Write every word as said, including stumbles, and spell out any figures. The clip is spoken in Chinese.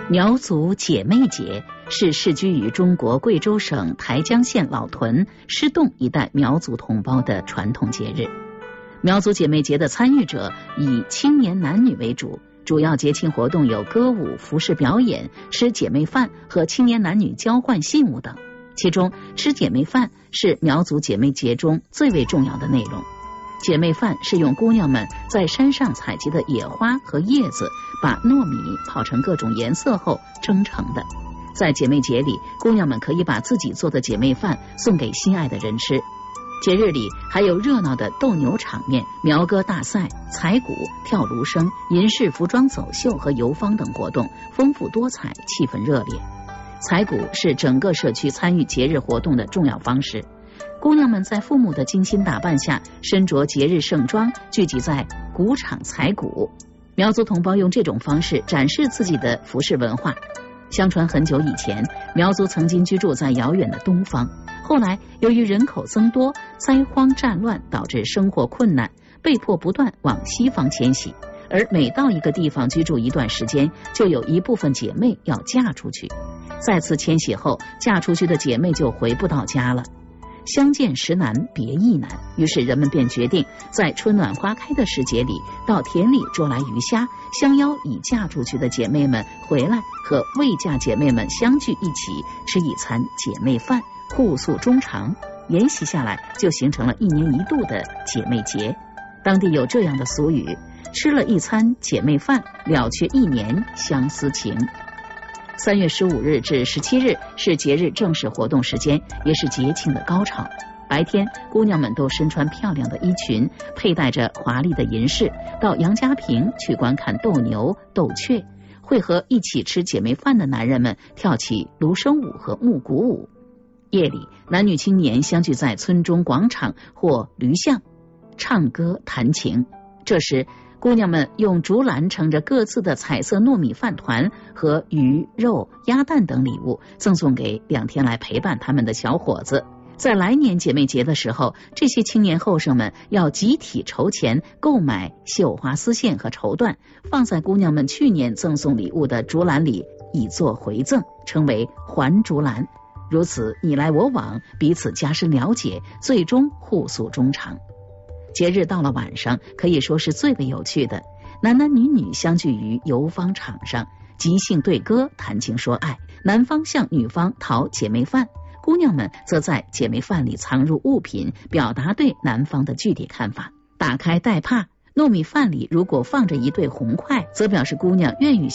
苗族姐妹节是世居于中国贵州省台江县老屯施洞一带苗族同胞的传统节日。苗族姐妹节的参与者以青年男女为主，主要节庆活动有歌舞、服饰表演、吃姐妹饭和青年男女交换信物等。其中，吃姐妹饭是苗族姐妹节中最为重要的内容。姐妹饭是用姑娘们在山上采集的野花和叶子，把糯米泡成各种颜色后蒸成的。在姐妹节里，姑娘们可以把自己做的姐妹饭送给心爱的人吃。节日里还有热闹的斗牛场面、苗歌大赛、采鼓、跳芦笙、银饰服装走秀和游坊等活动，丰富多彩，气氛热烈。采鼓是整个社区参与节日活动的重要方式。姑娘们在父母的精心打扮下，身着节日盛装，聚集在鼓场采鼓。苗族同胞用这种方式展示自己的服饰文化。相传很久以前，苗族曾经居住在遥远的东方，后来由于人口增多、灾荒战乱导致生活困难，被迫不断往西方迁徙。而每到一个地方居住一段时间，就有一部分姐妹要嫁出去。再次迁徙后，嫁出去的姐妹就回不到家了。相见时难别亦难，于是人们便决定在春暖花开的时节里，到田里捉来鱼虾，相邀已嫁出去的姐妹们回来，和未嫁姐妹们相聚一起吃一餐姐妹饭，互诉衷肠。沿袭下来，就形成了一年一度的姐妹节。当地有这样的俗语：吃了一餐姐妹饭，了却一年相思情。三月十五日至十七日是节日正式活动时间，也是节庆的高潮。白天，姑娘们都身穿漂亮的衣裙，佩戴着华丽的银饰，到杨家坪去观看斗牛、斗雀，会和一起吃姐妹饭的男人们跳起芦笙舞和木鼓舞。夜里，男女青年相聚在村中广场或驴巷，唱歌弹琴。这时，姑娘们用竹篮盛着各自的彩色糯米饭团和鱼、肉、鸭蛋等礼物，赠送给两天来陪伴他们的小伙子。在来年姐妹节的时候，这些青年后生们要集体筹钱购买绣花丝线和绸缎，放在姑娘们去年赠送礼物的竹篮里，以作回赠，称为还竹篮。如此你来我往，彼此加深了解，最终互诉衷肠。节日到了晚上，可以说是最为有趣的。男男女女相聚于游坊场上，即兴对歌，谈情说爱。男方向女方讨姐妹饭，姑娘们则在姐妹饭里藏入物品，表达对男方的具体看法。打开带帕，糯米饭里如果放着一对红块，则表示姑娘愿与